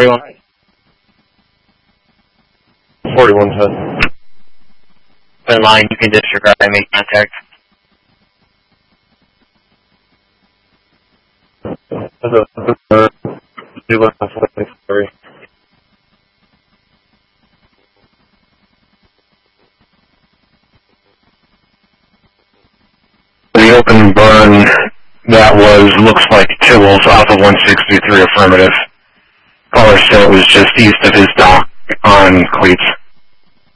41. 41 10. In line, you can disregard and make contact. The open burn that looks like Tibbles off of 163 affirmative. Caller said it was just east of his dock on Cleats.